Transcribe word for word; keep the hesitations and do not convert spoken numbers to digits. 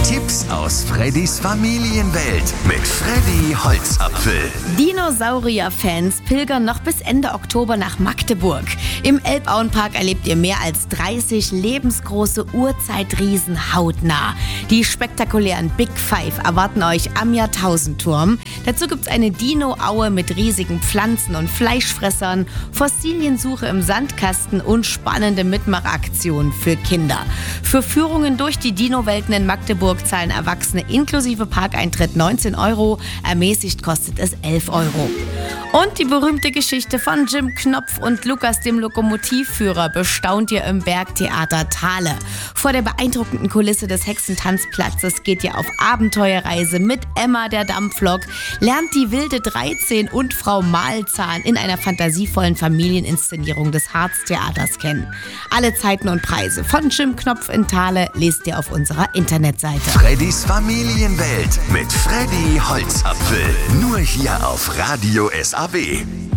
Tipps aus Freddys Familienwelt mit Freddy Holzapfel. Dinosaurier-Fans pilgern noch bis Ende Oktober nach Magdeburg. Im Elbauenpark erlebt ihr mehr als dreißig lebensgroße Urzeitriesen hautnah. Die spektakulären Big Five erwarten euch am Jahrtausendturm. Dazu gibt's eine Dino-Aue mit riesigen Pflanzen- und Fleischfressern, Fossiliensuche im Sandkasten und spannende Mitmachaktionen für Kinder. Für Führungen durch die Dino-Welten in Magdeburg zahlen Erwachsene inklusive Parkeintritt neunzehn Euro, ermäßigt kostet es elf Euro. Und die berühmte Geschichte von Jim Knopf und Lukas, dem Lokomotivführer, bestaunt ihr im Bergtheater Thale. Vor der beeindruckenden Kulisse des Hexentanzplatzes geht ihr auf Abenteuerreise mit Emma, der Dampflok, lernt die wilde dreizehn und Frau Mahlzahn in einer fantasievollen Familieninszenierung des Harztheaters kennen. Alle Zeiten und Preise von Jim Knopf in Thale lest ihr auf unserer Internetseite. Freddys Familienwelt mit Freddy Holzapfel. Nur hier auf Radio S A B.